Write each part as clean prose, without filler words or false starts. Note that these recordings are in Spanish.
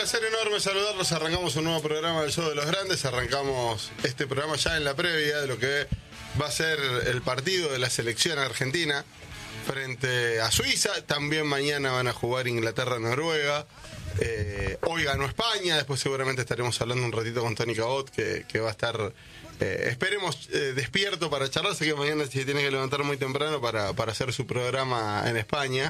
placer enorme saludarlos. Arrancamos un nuevo programa del Show de los Grandes. Arrancamos este programa ya en la previa de lo que va a ser el partido de la selección argentina frente a Suiza. También mañana van a jugar Inglaterra-Noruega. Hoy ganó España. Después seguramente estaremos hablando un ratito con Tony Cabot, que va a estar, esperemos, despierto para charlar. Sé que mañana se tiene que levantar muy temprano para hacer su programa en España.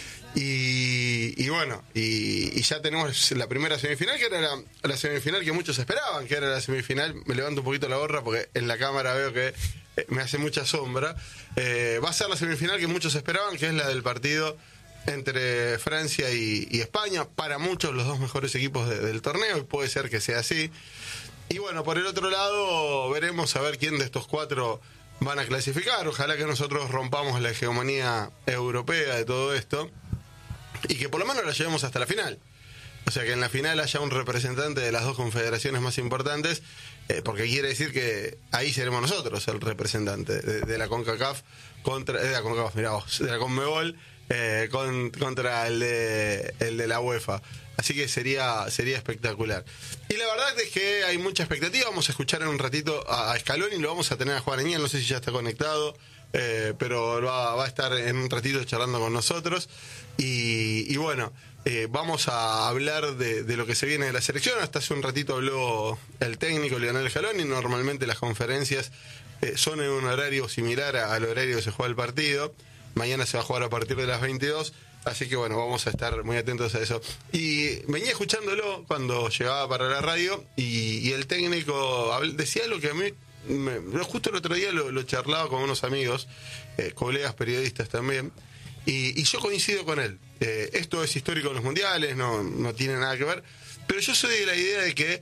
Y bueno, y ya tenemos la primera semifinal, que era la semifinal que muchos esperaban, que era la semifinal. Me levanto un poquito la gorra porque en la cámara veo que me hace mucha sombra. Va a ser la semifinal que muchos esperaban, que es la del partido entre Francia y España. Para muchos los dos mejores equipos del torneo, y puede ser que sea así. Y bueno, por el otro lado veremos a ver quién de estos cuatro van a clasificar. Ojalá que nosotros rompamos la hegemonía europea de todo esto y que por lo menos la llevemos hasta la final. O sea, que en la final haya un representante de las dos confederaciones más importantes, porque quiere decir que ahí seremos nosotros el representante de la CONCACAF contra de la CONCACAF, mirá vos, de la CONMEBOL contra el de la UEFA. Así que sería espectacular. Y la verdad es que hay mucha expectativa. Vamos a escuchar en un ratito a Scaloni, lo vamos a tener a Juan Añel, no sé si ya está conectado, pero va a estar en un ratito charlando con nosotros. Y bueno, vamos a hablar de lo que se viene de la selección. Hasta hace un ratito habló el técnico Lionel Scaloni. Normalmente las conferencias son en un horario similar al horario que se juega el partido. Mañana se va a jugar a partir de las 22. Así que bueno, vamos a estar muy atentos a eso. Y venía escuchándolo cuando llegaba para la radio y el técnico decía algo que a mí, justo el otro día lo charlaba con unos amigos, colegas periodistas también, y yo coincido con él. Esto es histórico en los mundiales, no tiene nada que ver, pero yo soy de la idea de que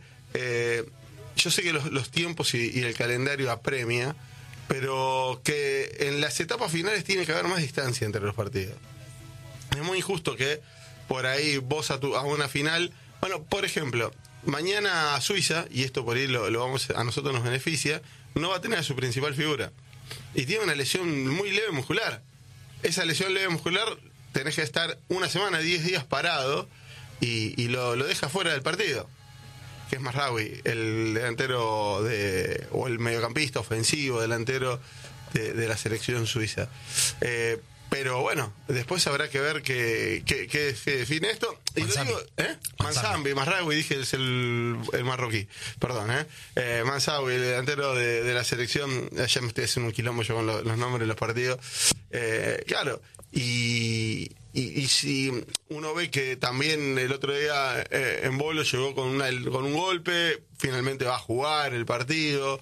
yo sé que los tiempos y el calendario apremia, pero que en las etapas finales tiene que haber más distancia entre los partidos. Es muy injusto que por ahí vos a una final, bueno, por ejemplo, mañana Suiza, y esto por ahí a nosotros nos beneficia, no va a tener a su principal figura y tiene una lesión muy leve muscular. Esa lesión leve muscular tenés que estar una semana, 10 días parado y lo deja fuera del partido, que es Mazraoui, el delantero o el mediocampista ofensivo delantero de la selección suiza. Pero bueno, después habrá que ver qué define esto. Y lo digo, Manzambi, Mazraoui, dije, es el marroquí, perdón, Manzambi, el delantero de la selección. Ya me estoy haciendo un quilombo yo con los nombres de los partidos. Claro, y si uno ve que también el otro día en Bolo llegó con un golpe, finalmente va a jugar el partido,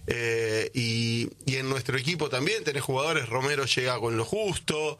y en nuestro equipo también tenés jugadores. Romero llega con lo justo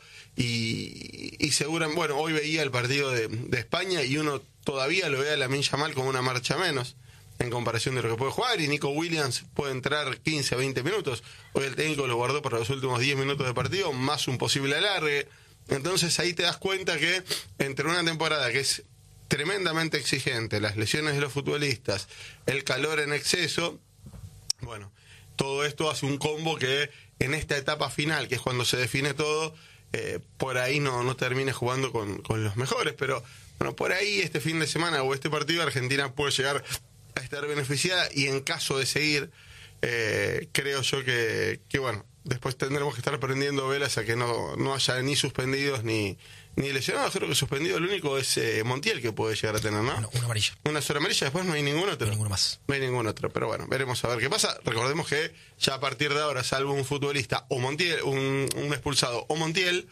y seguramente, bueno, hoy veía el partido de España y uno todavía lo ve a Lamine Yamal como una marcha menos en comparación de lo que puede jugar, y Nico Williams puede entrar 15 a 20 minutos. Hoy el técnico lo guardó para los últimos 10 minutos de partido, más un posible alargue. Entonces ahí te das cuenta que entre una temporada que es tremendamente exigente, las lesiones de los futbolistas, el calor en exceso, bueno, todo esto hace un combo que en esta etapa final, que es cuando se define todo, por ahí no termine jugando con los mejores. Pero bueno, por ahí este fin de semana o este partido Argentina puede llegar a estar beneficiada, y en caso de seguir, creo yo que bueno, después tendremos que estar prendiendo velas a que no haya ni suspendidos ni lesionados. Creo que suspendido el único es Montiel, que puede llegar a tener, ¿no? Una amarilla. Una sola amarilla, después no hay ningún otro. No hay ninguno más. No hay ningún otro, pero bueno, veremos a ver qué pasa. Recordemos que ya a partir de ahora, salvo un futbolista o Montiel, un expulsado o Montiel,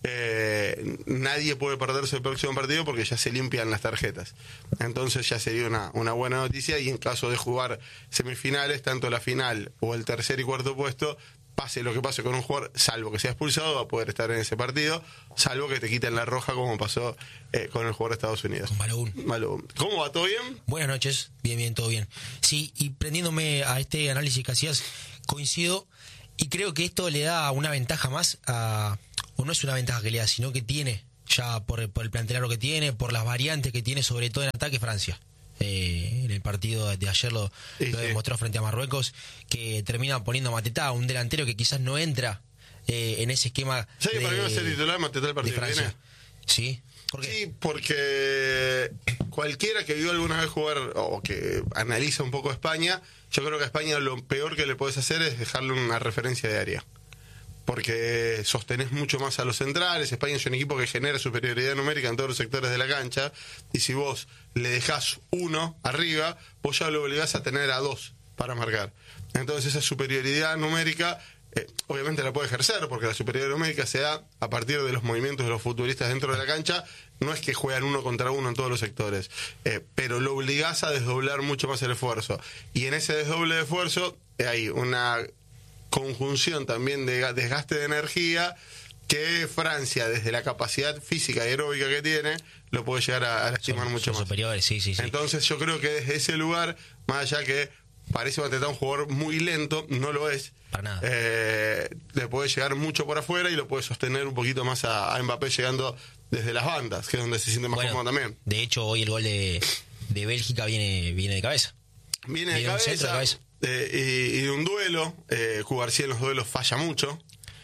nadie puede perderse el próximo partido porque ya se limpian las tarjetas. Entonces ya sería una buena noticia, y en caso de jugar semifinales, tanto la final o el tercer y cuarto puesto, pase lo que pase con un jugador, salvo que sea expulsado, va a poder estar en ese partido, salvo que te quiten la roja, como pasó con el jugador de Estados Unidos. Con Malún. ¿Cómo va? ¿Todo bien? Buenas noches, bien, todo bien. Sí, y prendiéndome a este análisis que hacías, coincido, y creo que esto le da una ventaja más o no es una ventaja que le da, sino que tiene, ya por el plantel que tiene, por las variantes que tiene, sobre todo en ataque, Francia. En el partido de ayer lo demostró frente a Marruecos, que termina poniendo a Matetá, un delantero que quizás no entra en ese esquema. ¿Sabes que para mí va a ser titular Matetá el partido que viene? Sí. ¿Por qué? Sí, porque cualquiera que vio alguna vez jugar o que analiza un poco España, yo creo que a España lo peor que le podés hacer es dejarle una referencia de área. Porque sostenés mucho más a los centrales. España es un equipo que genera superioridad numérica en todos los sectores de la cancha, y si vos le dejás uno arriba, vos ya lo obligás a tener a dos para marcar. Entonces esa superioridad numérica obviamente la puede ejercer, porque la superioridad numérica se da a partir de los movimientos de los futbolistas dentro de la cancha. No es que juegan uno contra uno en todos los sectores, pero lo obligás a desdoblar mucho más el esfuerzo, y en ese desdoble de esfuerzo hay una conjunción también de desgaste de energía que Francia, desde la capacidad física y aeróbica que tiene, lo puede llegar a lastimar mucho más. Superiores, sí. Entonces yo creo que desde ese lugar, más allá que parece Mateta un jugador muy lento, no lo es. Para nada. Le puede llegar mucho por afuera y lo puede sostener un poquito más a Mbappé llegando desde las bandas, que es donde se siente más cómodo también. De hecho, hoy el gol de Bélgica viene de cabeza. Viene de cabeza. Centro de cabeza. Y de un duelo. Cubarsí en los duelos falla mucho.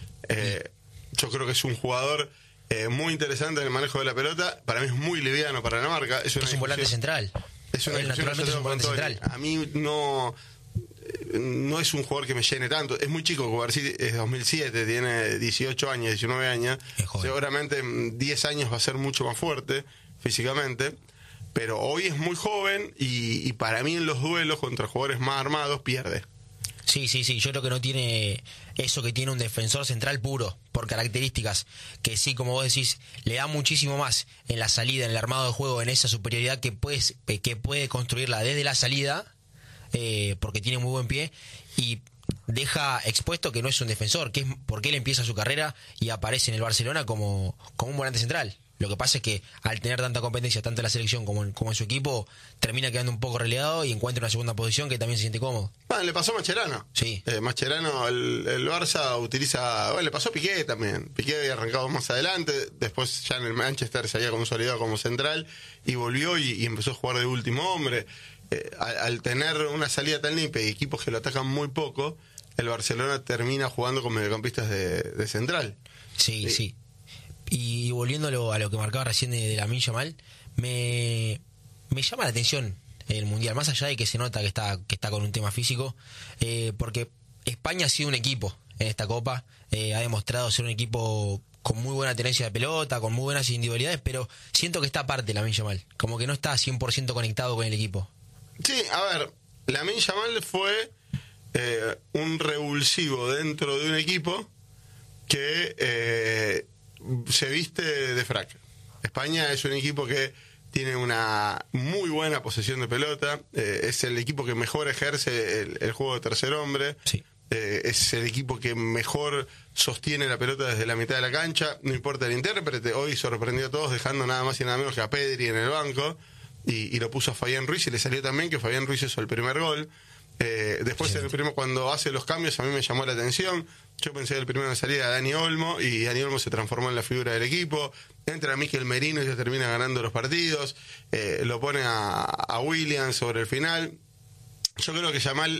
Yo creo que es un jugador muy interesante en el manejo de la pelota. Para mí es muy liviano para la marca. Es un volante central. Naturalmente es un volante central. A mí no es un jugador que me llene tanto. Es muy chico. Cubarsí es 2007, tiene 18 años, 19 años. Seguramente en 10 años va a ser mucho más fuerte físicamente. Pero hoy es muy joven y para mí en los duelos contra jugadores más armados pierde. Sí. Yo creo que no tiene eso que tiene un defensor central puro, por características, que sí, como vos decís, le da muchísimo más en la salida, en el armado de juego, en esa superioridad que puede construirla desde la salida, porque tiene muy buen pie, y deja expuesto que no es un defensor, que es porque él empieza su carrera y aparece en el Barcelona como un volante central. Lo que pasa es que al tener tanta competencia, tanto en la selección como en su equipo, termina quedando un poco relegado y encuentra una segunda posición que también se siente cómodo. Le pasó a Mascherano. Sí. Mascherano, el Barça utiliza... Bueno, le pasó a Piqué también. Piqué había arrancado más adelante, después ya en el Manchester se había consolidado como central y volvió y empezó a jugar de último hombre. Al tener una salida tan limpia y equipos que lo atacan muy poco, el Barcelona termina jugando con mediocampistas de central. Sí. Y volviendo a lo que marcaba recién de Lamine Yamal, me llama la atención el Mundial, más allá de que se nota que está con un tema físico, porque España ha sido un equipo en esta Copa, ha demostrado ser un equipo con muy buena tenencia de pelota, con muy buenas individualidades, pero siento que está aparte Lamine Yamal, como que no está 100% conectado con el equipo. Sí, a ver, Lamine Yamal fue un revulsivo dentro de un equipo que se viste de frac. España es un equipo que tiene una muy buena posesión de pelota, es el equipo que mejor ejerce el juego de tercer hombre, sí. Es el equipo que mejor sostiene la pelota desde la mitad de la cancha, no importa el intérprete. Hoy sorprendió a todos dejando nada más y nada menos que a Pedri en el banco y lo puso a Fabián Ruiz y le salió también que Fabián Ruiz hizo el primer gol. Después cuando hace los cambios a mí me llamó la atención. Yo pensé que el primero en salir era Dani Olmo y Dani Olmo se transformó en la figura del equipo. Entra Mikel Merino y ya termina ganando los partidos. Lo pone a Williams sobre el final. Yo creo que Yamal,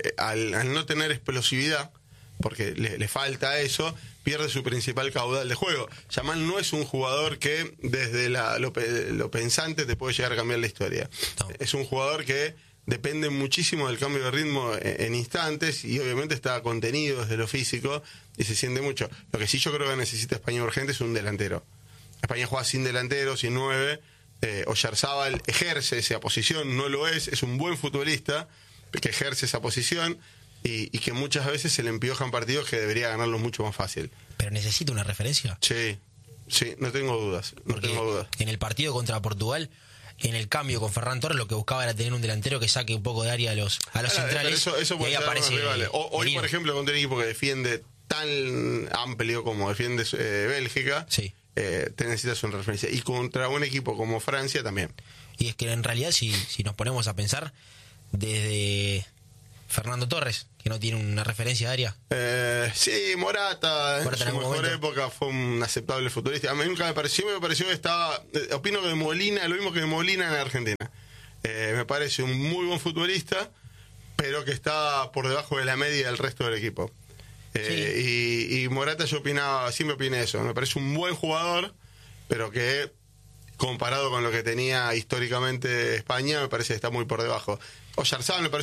al no tener explosividad, porque le falta eso, pierde su principal caudal de juego. Yamal no es un jugador que desde lo pensante te puede llegar a cambiar la historia. No. Es un jugador que depende muchísimo del cambio de ritmo en instantes y obviamente está contenido desde lo físico y se siente mucho. Lo que sí yo creo que necesita España urgente es un delantero. España juega sin delantero, sin 9. Oyarzábal ejerce esa posición, no lo es un buen futbolista que ejerce esa posición y que muchas veces se le empiojan partidos que debería ganarlos mucho más fácil. ¿Pero necesita una referencia? Sí, no tengo dudas. En el partido contra Portugal, en el cambio con Ferran Torres, lo que buscaba era tener un delantero que saque un poco de área a los centrales. Eso puede y ahí aparece hoy, por ejemplo, contra un equipo que defiende tan amplio como defiende Bélgica, sí. Te necesitas una referencia. Y contra un equipo como Francia también. Y es que en realidad, si nos ponemos a pensar, desde Fernando Torres, que no tiene una referencia de área. Sí, Morata en su mejor época fue un aceptable futbolista. A mí nunca me pareció que estaba... opino que Molina, lo mismo que Molina en Argentina. Me parece un muy buen futbolista, pero que está por debajo de la media del resto del equipo. Sí. Y Morata siempre opiné eso. Me parece un buen jugador, pero que comparado con lo que tenía históricamente España, me parece que está muy por debajo. Oyarzabal me parece